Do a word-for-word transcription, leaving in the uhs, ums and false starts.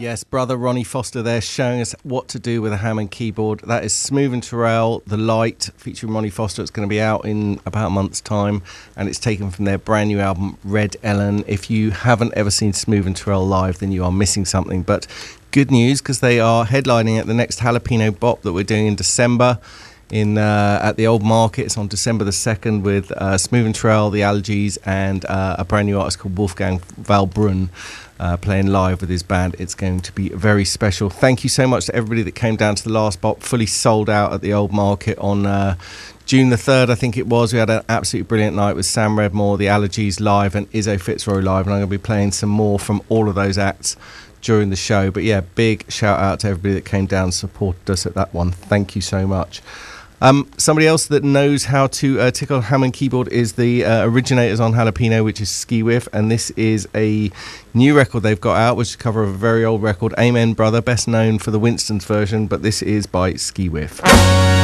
Yes, brother Ronnie Foster there showing us what to do with a Hammond keyboard. That is Smooth and Terrell, The Light, featuring Ronnie Foster. It's going to be out in about a month's time, and it's taken from their brand new album, Red Ellen. If you haven't ever seen Smooth and Terrell live, then you are missing something. But good news, because they are headlining at the next Jalapeno Bop that we're doing in December in uh, at the Old Market. It's on December the second with uh, Smooth and Terrell, The Allergies, and uh, a brand new artist called Wolfgang Valbrunn. Uh, playing live with his band. It's going to be very special. Thank you so much to everybody that came down to the last bop, fully sold out at the Old Market on uh, June the third, I think it was. We had an absolutely brilliant night with Sam Redmore, The Allergies live, and Izzo Fitzroy live, and I'm going to be playing some more from all of those acts during the show. But yeah, big shout out to everybody that came down and supported us at that one. Thank you so much. Um, somebody else that knows how to uh, tickle a Hammond keyboard is the uh, originators on Jalapeno, which is Ski Whiff, and this is a new record they've got out, which is a cover of a very old record, Amen Brother, best known for the Winston's version, but this is by Ski Whiff.